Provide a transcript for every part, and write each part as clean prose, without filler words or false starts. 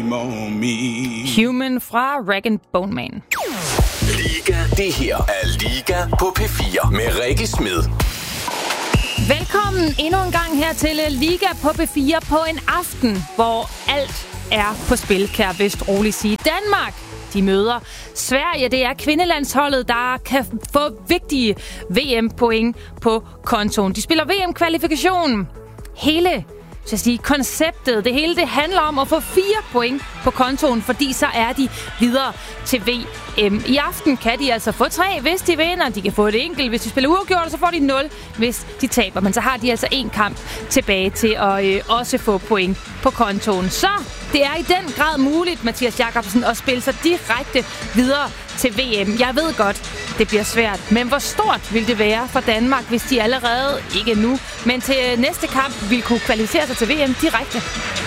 on me. Human fra Rag & Bone Man. Liga. Det her er Liga på P4 med Rikke Smed. Velkommen endnu en gang her til Liga på P4 på en aften, hvor alt er på spil, kan jeg vist roligt sige. Danmark, de møder Sverige. Det er kvindelandsholdet, der kan få vigtige VM-point på kontoen. De spiller VM-kvalifikation. Hele konceptet, det hele det handler om at få 4 point på kontoen, fordi så er de videre til VM. I aften kan de altså få 3, hvis de vinder. De kan få et enkelt, hvis de spiller uafgjort, og så får de 0, hvis de taber. Men så har de altså 1 kamp tilbage til at også få point på kontoen. Så det er i den grad muligt, Mathias Jakobsen, at spille sig direkte videre til VM. Jeg ved godt, det bliver svært. Men hvor stort vil det være for Danmark, hvis de allerede, ikke nu, men til næste kamp vil kunne kvalificere sig til VM direkte?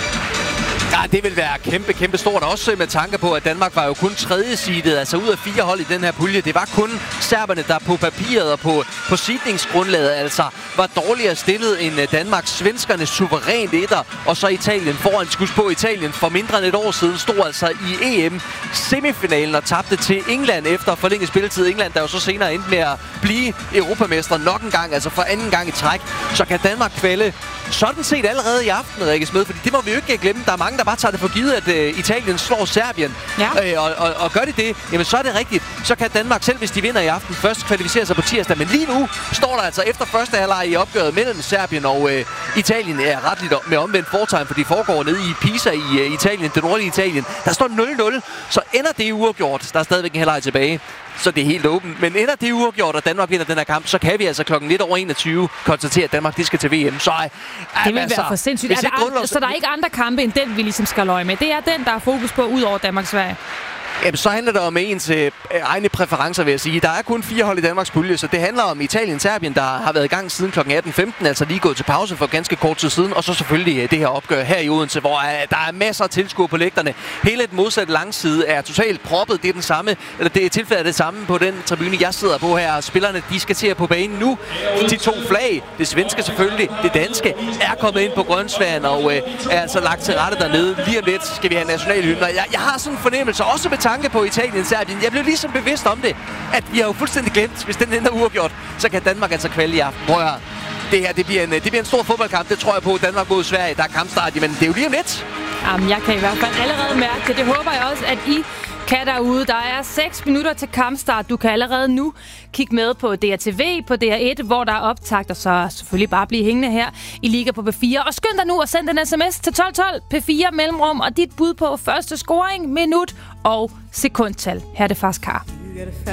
Ja, det vil være kæmpe stort. Også med tanke på, at Danmark var jo kun 3. seedet, altså ud af 4 hold i den her pulje. Det var kun serberne, der på papiret og på seedningsgrundlaget altså var dårligere stillet end Danmark. Svenskerne suverænt etter, og så Italien foran. Skus på Italien for mindre end et år siden stod altså i EM-semifinalen og tabte til England efter forlænget spilletid. England, der jo så senere endte med at blive europamester nok en gang, altså for anden gang i træk. Så kan Danmark kvalde sådan set allerede i aften, Rikke Smed, fordi det må vi jo ikke glemme. Der er mange, der bare tager det for givet, at Italien slår Serbien. Ja. Og gør de det, jamen så er det rigtigt. Så kan Danmark, selv hvis de vinder i aften, først kvalificere sig på tirsdag. Men lige nu står der altså efter første halvleg i opgøret mellem Serbien og Italien er retligt med omvendt fortegn, for de foregår nede i Pisa i Italien, det nordlige Italien. Der står 0-0, så ender det uafgjort. Der er stadigvæk en halvleg tilbage. Så det er helt åbent. Men ender det uafgjort, og Danmark vinder den her kamp, så kan vi altså klokken 21 konstatere, at Danmark skal til VM. Så det vil være for sindssygt. Så der er ikke andre kampe, end den, vi ligesom skal løje med. Det er den, der er fokus på, ud over Danmark-Sverige. Jamen, så handler det om ens egne præferencer, vil jeg sige. Der er kun 4 hold i Danmarks pulje, så det handler om Italien-Serbien, der har været i gang siden kl. 18.15, altså lige gået til pause for ganske kort tid siden, og så selvfølgelig det her opgør her i Odense, hvor der er masser af tilskuere på lægterne. Hele den modsatte langside er totalt proppet. Det er den samme, eller det er tilfældet det samme på den tribune, jeg sidder på her. Spillerne, de skal til på banen nu. De 2 flag, det svenske selvfølgelig, det danske, er kommet ind på grønsværen og er altså lagt til rette dernede. Lige om lidt skal vi have nationalhymner. Jeg har sådan en fornemmelse, også med tanke på Italien-Serbien. Jeg blev ligesom bevidst om det, at vi har jo fuldstændig glemt, hvis den ender uafgjort, så kan Danmark altså kvalde i aften. Prøv at høre. Det her, det bliver en stor fodboldkamp. Det tror jeg på. Danmark mod Sverige. Der er kampstart, men det er jo lige om lidt. Jamen, jeg kan i hvert fald allerede mærke det. Det håber jeg også, at I kan derude. Der er 6 minutter til kampstart. Du kan allerede nu kigge med på DRTV, på DR1, hvor der er optakt, og så selvfølgelig bare blive hængende her i Liga på P4. Og skynd dig nu og send en sms til 1212 P4 mellemrum, og dit bud på første scoring, minut og sekundtal. Her er det faktisk Kar.